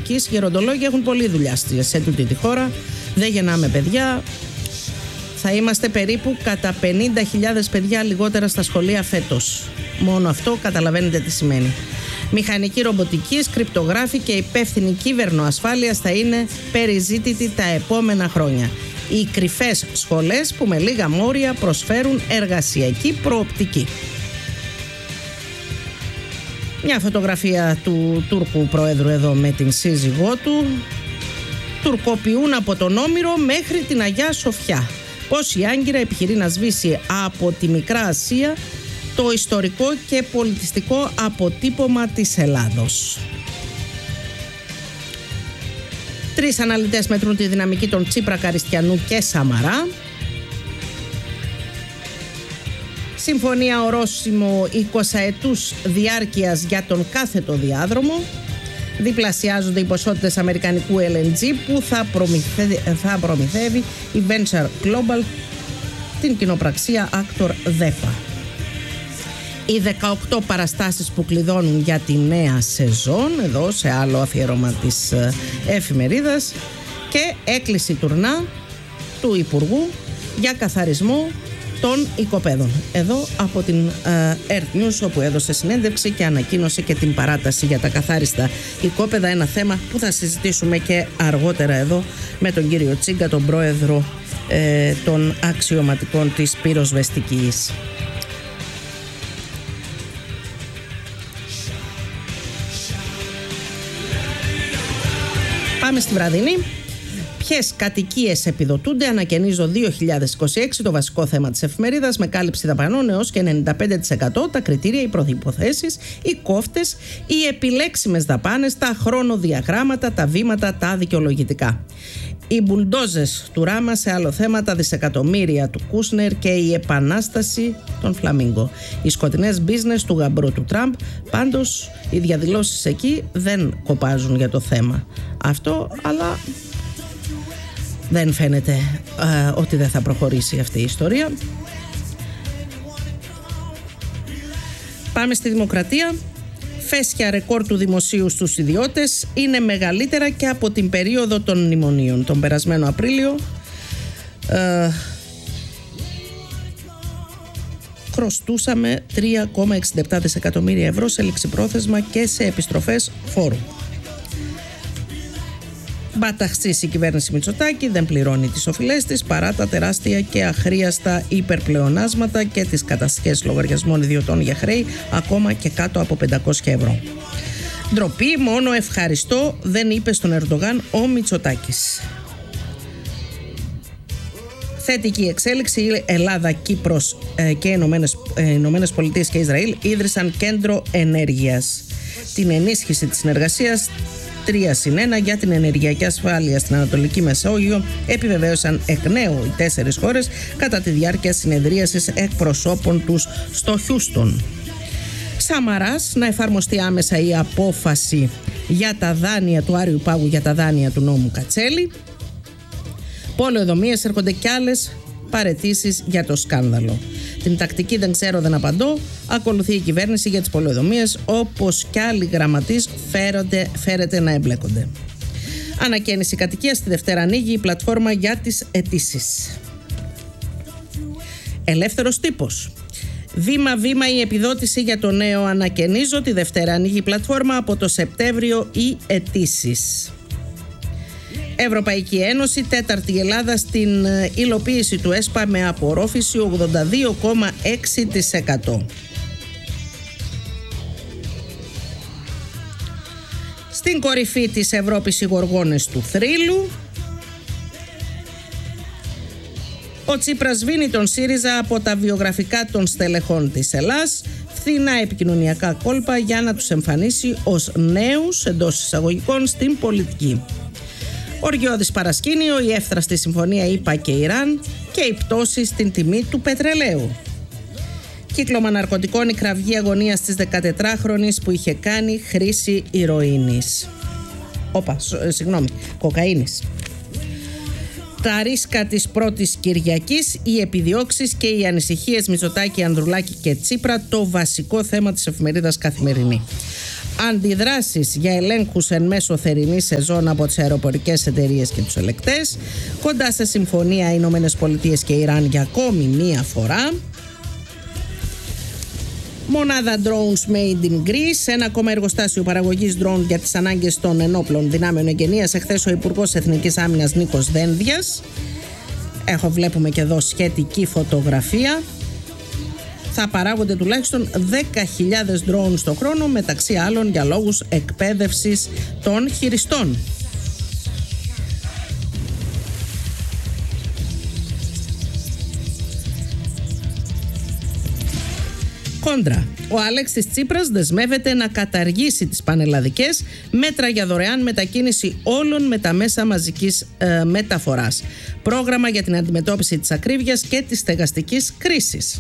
Ρομποτικής. Γεροντολόγοι έχουν πολλή δουλειά σε τούτη τη χώρα. Δεν γεννάμε παιδιά. Θα είμαστε περίπου κατά 50.000 παιδιά λιγότερα στα σχολεία φέτος. Μόνο αυτό καταλαβαίνετε τι σημαίνει. Μηχανική ρομποτικής, κρυπτογράφη και υπεύθυνη κύβερνοασφάλειας θα είναι περιζήτητη τα επόμενα χρόνια. Οι κρυφές σχολές που με λίγα μόρια προσφέρουν εργασιακή προοπτική. Μια φωτογραφία του Τούρκου Προέδρου εδώ με την σύζυγό του. Τουρκοποιούν από τον Όμηρο μέχρι την Αγιά Σοφιά. Πώς η Άγκυρα επιχειρεί να σβήσει από τη Μικρά Ασία το ιστορικό και πολιτιστικό αποτύπωμα της Ελλάδος. 3 αναλυτές μετρούν τη δυναμική των Τσίπρα, Καριστιανού και Σαμαρά. Συμφωνία ορόσημο 20 ετούς διάρκειας για τον κάθετο διάδρομο. Διπλασιάζονται οι ποσότητες αμερικανικού LNG που θα προμηθεύει η Venture Global την κοινοπραξία Actor DEPA. Οι 18 παραστάσεις που κλειδώνουν για τη νέα σεζόν, εδώ σε άλλο αφιέρωμα της εφημερίδας, και έκκληση τουρνά του Υπουργού για καθαρισμό των οικοπαίδων. Εδώ από την Earth News, όπου έδωσε συνέντευξη και ανακοίνωσε και την παράταση για τα καθάριστα οικόπεδα, ένα θέμα που θα συζητήσουμε και αργότερα εδώ με τον κύριο Τσίγκα, τον πρόεδρο των αξιωματικών της πυροσβεστικής. Πάμε στη βραδινή. Ποιες κατοικίες επιδοτούνται, ανακαινίζω 2026, το βασικό θέμα της εφημερίδας, με κάλυψη δαπανών έως και 95%, τα κριτήρια, οι προϋποθέσεις, οι κόφτες, οι επιλέξιμες δαπάνες, τα χρονοδιαγράμματα, τα βήματα, τα δικαιολογητικά. Οι μπουλντόζες του Ράμα, σε άλλο θέμα, τα δισεκατομμύρια του Κούσνερ και η επανάσταση των Φλαμίγκο. Οι σκοτεινές business του γαμπρού του Τραμπ. Πάντως οι διαδηλώσεις εκεί δεν κοπάζουν για το θέμα αυτό, αλλά δεν φαίνεται ότι δεν θα προχωρήσει αυτή η ιστορία. Πάμε στη Δημοκρατία. Φέσια ρεκόρ του δημοσίου στους ιδιώτες είναι μεγαλύτερα και από την περίοδο των μνημονίων. Τον περασμένο Απρίλιο χρωστούσαμε 3,67 δισεκατομμύρια ευρώ σε ληξιπρόθεσμα και σε επιστροφές φόρου. Μπαταχτσής η κυβέρνηση Μητσοτάκη δεν πληρώνει τις οφειλές της παρά τα τεράστια και αχρίαστα υπερπλεονάσματα και τις κατασχέσεις λογαριασμών ιδιωτών για χρέη ακόμα και κάτω από 500 ευρώ. Ντροπή, μόνο ευχαριστώ δεν είπε στον Ερντογάν ο Μητσοτάκης. Θετική εξέλιξη, η Ελλάδα, Κύπρος και Ηνωμένες Πολιτείες και Ισραήλ ίδρυσαν κέντρο ενέργειας. Την ενίσχυση της συνεργασίας 3+1 για την ενεργειακή ασφάλεια στην Ανατολική Μεσόγειο επιβεβαίωσαν εκ νέου οι 4 χώρες κατά τη διάρκεια συνεδρίασης εκπροσώπων τους στο Χιούστον. Σαμαράς, να εφαρμοστεί άμεσα η απόφαση για τα δάνεια του Άριου Πάγου για τα δάνεια του νόμου Κατσέλη. Πολεοδομίες, έρχονται κι άλλες παραιτήσεις για το σκάνδαλο. Την τακτική δεν ξέρω, δεν απαντώ. Ακολουθεί η κυβέρνηση για τις πολεοδομίες, όπως κι άλλοι γραμματείς φέρεται να εμπλέκονται. Ανακαίνιση κατοικίας, τη Δευτέρα ανοίγει η πλατφόρμα για τις αιτήσεις. Ελεύθερος τύπος. Βήμα-βήμα η επιδότηση για το νέο ανακαινίζω, τη Δευτέρα ανοίγει η πλατφόρμα, από το Σεπτέμβριο οι αιτήσεις. Ευρωπαϊκή Ένωση, τέταρτη Ελλάδα στην υλοποίηση του ΕΣΠΑ με απορρόφηση 82,6%. Στην κορυφή της Ευρώπης οι γοργόνες του θρύλου. Ο Τσίπρας σβήνει τον ΣΥΡΙΖΑ από τα βιογραφικά των στελεχών της Ελλάς. Φθηνά επικοινωνιακά κόλπα για να τους εμφανίσει ως νέους εντός εισαγωγικών στην πολιτική. Οργιώδης παρασκήνιο, η εύθραστη συμφωνία ΗΠΑ και Ιράν και η πτώση στην τιμή του πετρελαίου. Κύκλωμα ναρκωτικών, η κραυγή αγωνίας της 14χρονης που είχε κάνει χρήση ηρωίνης. Κοκαίνης. Τα ρίσκα της πρώτης Κυριακής, οι επιδιώξεις και οι ανησυχίες Μητσοτάκη, Ανδρουλάκη και Τσίπρα, το βασικό θέμα της εφημερίδας Καθημερινή. Αντιδράσεις για ελέγχους εν μέσω θερινής σεζόν από τις αεροπορικές εταιρείες και τους ελεκτές. Κοντά σε συμφωνία Ηνωμένες Πολιτείες και Ιράν για ακόμη μία φορά. Μονάδα drones made in Greece. Ένα ακόμα εργοστάσιο παραγωγής drone για τις ανάγκες των ενόπλων δυνάμεων εγγενείας. Εχθές ο Υπουργός Εθνικής Άμυνας Νίκος Δένδιας. Βλέπουμε και εδώ σχετική φωτογραφία. Θα παράγονται τουλάχιστον 10.000 drones το χρόνο, μεταξύ άλλων για λόγους εκπαίδευσης των χειριστών. Κόντρα. Ο Αλέξης Τσίπρας δεσμεύεται να καταργήσει τις πανελλαδικές μέτρα για δωρεάν μετακίνηση όλων με τα μέσα μαζικής μεταφοράς. Πρόγραμμα για την αντιμετώπιση της ακρίβειας και της στεγαστικής κρίσης.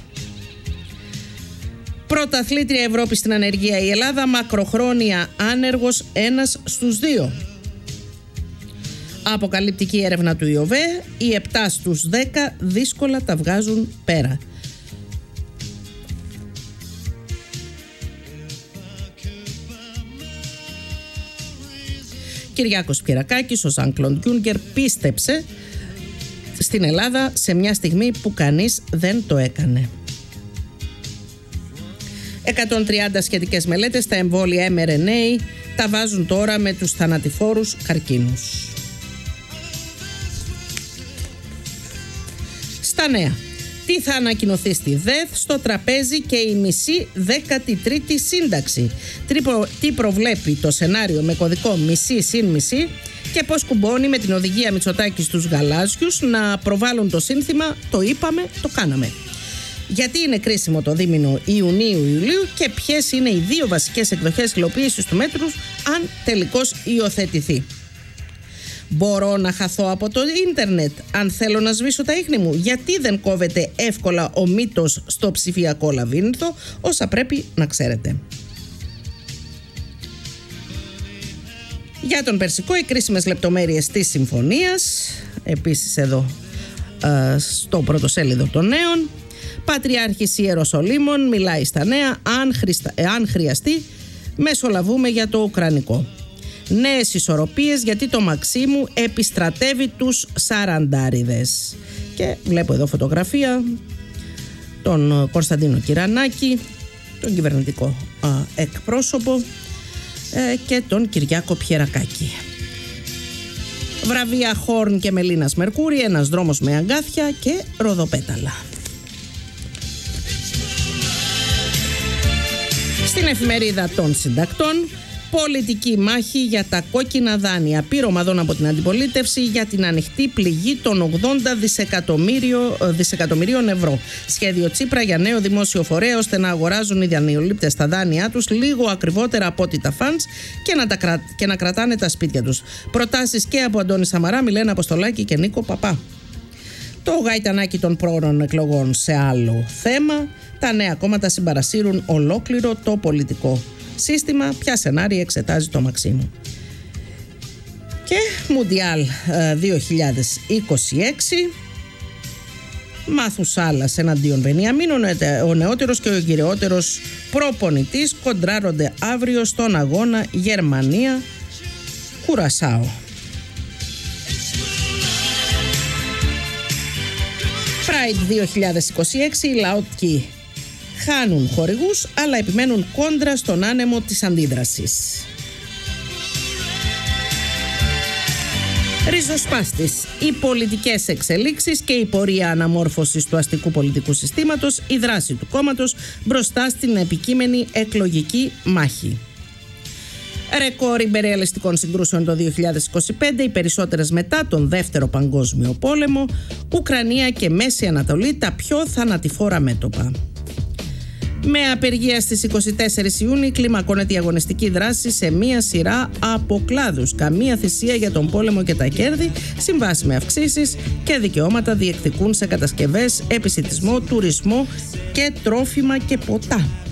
Πρωταθλήτρια Ευρώπη στην ανεργία η Ελλάδα, μακροχρόνια άνεργος 1 στους 2. Αποκαλυπτική έρευνα του ΙΟΒΕ, οι 7 στους 10 δύσκολα τα βγάζουν πέρα. Κυριάκος Πιερακάκης, ο Ζαν-Κλοντ Γιούνκερ, πίστεψε στην Ελλάδα σε μια στιγμή που κανείς δεν το έκανε. 130 σχετικές μελέτες στα εμβόλια mRNA τα βάζουν τώρα με τους θανατηφόρους καρκίνους. Στα νέα. Τι θα ανακοινωθεί στη ΔΕΘ, στο τραπέζι και η μισή 13η σύνταξη. Τι προβλέπει το σενάριο με κωδικό μισή συν μισή και πώς κουμπώνει με την οδηγία Μητσοτάκη στους γαλάζιους να προβάλλουν το σύνθημα «Το είπαμε, το κάναμε». Γιατί είναι κρίσιμο το δίμηνο Ιουνίου-Ιουλίου και ποιες είναι οι 2 βασικές εκδοχές υλοποίησης του μέτρου αν τελικώς υιοθετηθεί. Μπορώ να χαθώ από το ίντερνετ αν θέλω να σβήσω τα ίχνη μου? Γιατί δεν κόβεται εύκολα ο μύτος στο ψηφιακό λαβύρινθο, όσα πρέπει να ξέρετε. Για τον Περσικό, οι κρίσιμες λεπτομέρειες της συμφωνίας, επίσης εδώ στο πρωτοσέλιδο των νέων. Πατριάρχης Ιεροσολύμων μιλάει στα νέα, αν χρειαστεί μεσολαβούμε για το Ουκρανικό. Νέες ισορροπίες γιατί το Μαξίμου επιστρατεύει τους σαραντάριδες. Και βλέπω εδώ φωτογραφία τον Κωνσταντίνο Κυρανάκη, τον κυβερνητικό εκπρόσωπο, και τον Κυριάκο Πιερακάκη. Βραβεία Χόρν και Μελίνας Μερκούρη, ένας δρόμος με αγκάθια και ροδοπέταλα. Στην εφημερίδα των συντακτών, πολιτική μάχη για τα κόκκινα δάνεια. Πείρωμα δών από την αντιπολίτευση για την ανοιχτή πληγή των 80 δισεκατομμυρίων ευρώ. Σχέδιο Τσίπρα για νέο δημόσιο φορέα ώστε να αγοράζουν οι δανειολήπτες τα δάνειά τους λίγο ακριβότερα από ό,τι τα φαντς και να κρατάνε τα σπίτια τους. Προτάσεις και από Αντώνη Σαμαρά, Μιλένα Αποστολάκη και Νίκο Παπά. Το γαϊτανάκι των πρόωρων εκλογών σε άλλο θέμα. Τα νέα κόμματα συμπαρασύρουν ολόκληρο το πολιτικό σύστημα. Ποια σενάρια εξετάζει το Μαξίμου. Και Μουντιάλ 2026. Μάθουσάλας εναντίον Βενιαμίνων. Ο νεότερος και ο γυρεότερος προπονητής κοντράρονται αύριο στον αγώνα Γερμανία-Κουρασάο. Pride 2026, οι λαότκοι χάνουν χορηγούς, αλλά επιμένουν κόντρα στον άνεμο της αντίδρασης. Ριζοσπάστης, οι πολιτικές εξελίξεις και η πορεία αναμόρφωσης του αστικού πολιτικού συστήματος, η δράση του κόμματος μπροστά στην επικείμενη εκλογική μάχη. Ρεκόρ υπερρεαλιστικών συγκρούσεων το 2025, οι περισσότερες μετά τον Δεύτερο Παγκόσμιο Πόλεμο, Ουκρανία και Μέση Ανατολή τα πιο θανατηφόρα μέτωπα. Με απεργία στις 24 Ιούνιου κλιμακώνεται η αγωνιστική δράση σε μία σειρά από κλάδους. Καμία θυσία για τον πόλεμο και τα κέρδη, συμβάσεις με αυξήσεις και δικαιώματα διεκδικούν σε κατασκευές, επισιτισμό, τουρισμό και τρόφιμα και ποτά.